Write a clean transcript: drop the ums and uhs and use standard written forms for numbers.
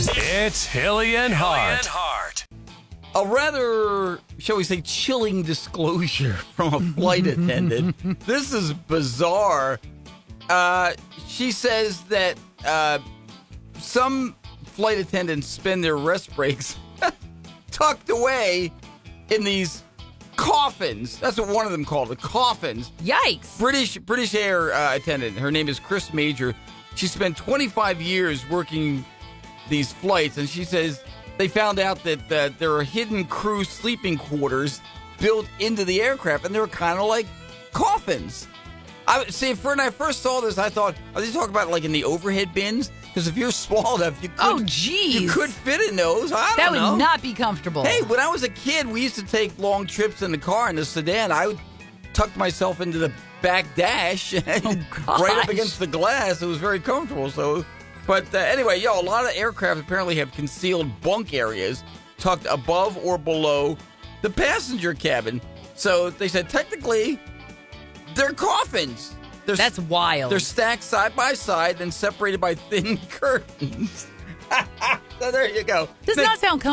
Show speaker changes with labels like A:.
A: It's Hilly and Hart.
B: A rather, shall we say, chilling disclosure from a flight attendant. This is bizarre. She says that some flight attendants spend their rest breaks tucked away in these coffins. That's what one of them called it, coffins.
C: Yikes.
B: British Air attendant. Her name is Chris Major. She spent 25 years working these flights, and she says they found out that there are hidden crew sleeping quarters built into the aircraft, and they were kind of like coffins. When I first saw this, I thought, are they talking about like in the overhead bins? Because if you're small enough, you could fit in those. I don't know.
C: That would not be comfortable.
B: Hey, when I was a kid, we used to take long trips in the car in the sedan. I would tuck myself into the back dash and right up against the glass. It was very comfortable. But anyway, a lot of aircraft apparently have concealed bunk areas tucked above or below the passenger cabin. So they said technically they're coffins.
C: That's wild.
B: They're stacked side by side and separated by thin curtains. So there you go.
C: Does not sound comfortable.